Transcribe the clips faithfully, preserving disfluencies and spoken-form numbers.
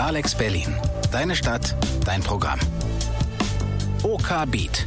Alex Berlin. Deine Stadt, dein Programm. OK Beat.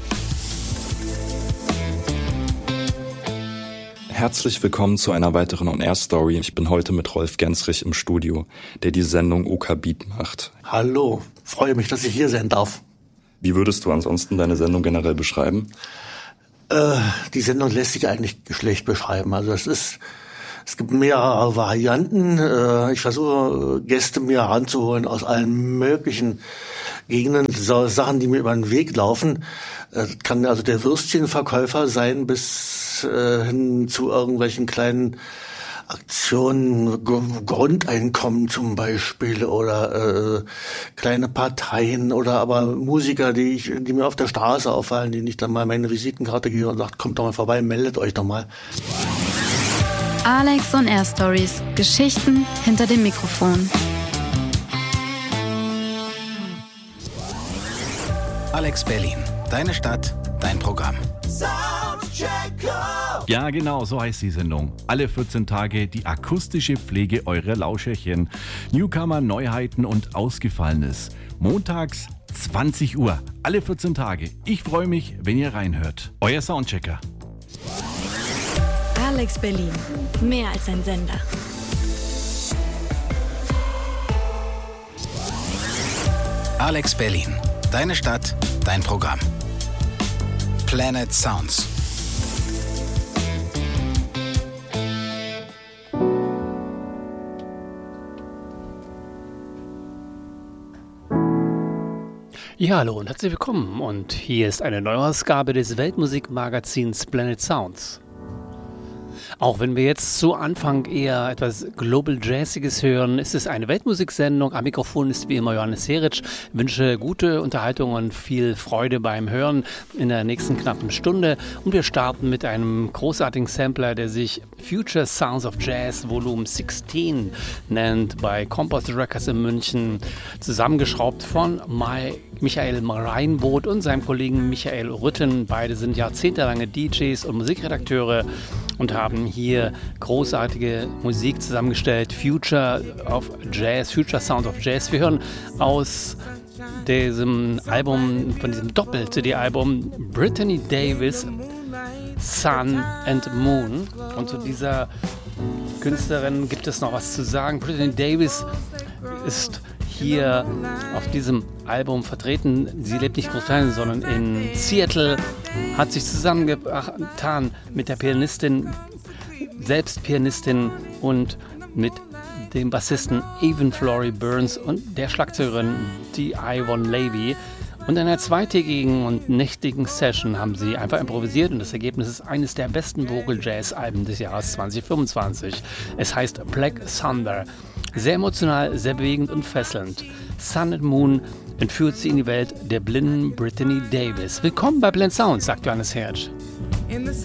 Herzlich willkommen zu einer weiteren On-Air-Story. Ich bin heute mit Rolf Gensrich im Studio, der die Sendung OK Beat macht. Hallo, freue mich, dass ich hier sein darf. Wie würdest du ansonsten deine Sendung generell beschreiben? Äh, die Sendung lässt sich eigentlich schlecht beschreiben. Also es ist, es gibt mehrere Varianten. Äh, ich versuche Gäste mir heranzuholen aus allen möglichen Gegenden, so Sachen, die mir über den Weg laufen. Das kann also der Würstchenverkäufer sein bis äh, hin zu irgendwelchen kleinen Aktionen, G- Grundeinkommen zum Beispiel oder äh, kleine Parteien oder aber Musiker, die ich, die mir auf der Straße auffallen, denen ich dann mal meine Visitenkarte gebe und sage, kommt doch mal vorbei, meldet euch doch mal. Alex on Air Stories. Geschichten hinter dem Mikrofon. Alex Berlin. Deine Stadt, dein Programm. Ja, genau, so heißt die Sendung. Alle vierzehn Tage die akustische Pflege eurer Lauscherchen. Newcomer, Neuheiten und Ausgefallenes. Montags zwanzig Uhr. Alle vierzehn Tage. Ich freue mich, wenn ihr reinhört. Euer Soundchecker. Alex Berlin. Mehr als ein Sender. Alex Berlin. Deine Stadt, dein Programm. Planet Sounds. Ja, hallo und herzlich willkommen. Und hier ist eine Neuausgabe des Weltmusikmagazins Planet Sounds. Auch wenn wir jetzt zu Anfang eher etwas Global Jazziges hören, ist es eine Weltmusiksendung. Am Mikrofon ist wie immer Johannes Seric. Ich wünsche gute Unterhaltung und viel Freude beim Hören in der nächsten knappen Stunde. Und wir starten mit einem großartigen Sampler, der sich Future Sounds of Jazz Volume sechzehn nennt, bei Compost Records in München, zusammengeschraubt von Mai Michael Reinboth und seinem Kollegen Michael Rütten. Beide sind jahrzehntelange D Js und Musikredakteure und haben hier großartige Musik zusammengestellt. Future of Jazz, Future Sounds of Jazz. Wir hören aus diesem Album, von diesem Doppel-C D-Album Brittany Davis, Sun and Moon. Und zu dieser Künstlerin gibt es noch was zu sagen. Brittany Davis ist hier auf diesem Album vertreten. Sie lebt nicht groß, sondern in Seattle, hat sich zusammengetan mit der Pianistin, selbst Pianistin, und mit dem Bassisten Evan Flory Burns und der Schlagzeugerin die Yvonne Levy. Und in einer zweitägigen und nächtigen Session haben sie einfach improvisiert und das Ergebnis ist eines der besten Vocal-Jazz-Alben des Jahres zwanzig fünfundzwanzig. Es heißt Black Thunder. Sehr emotional, sehr bewegend und fesselnd. Sun and Moon entführt sie in die Welt der blinden Brittany Davis. Willkommen bei Planet Sounds, sagt Johannes Hertz.